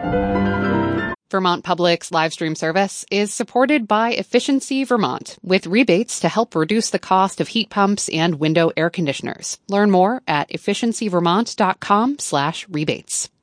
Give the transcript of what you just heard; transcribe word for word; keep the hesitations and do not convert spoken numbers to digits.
Vermont Public's live stream service is supported by Efficiency Vermont, with rebates to help reduce the cost of heat pumps and window air conditioners. Learn more at efficiency vermont dot com slash rebates.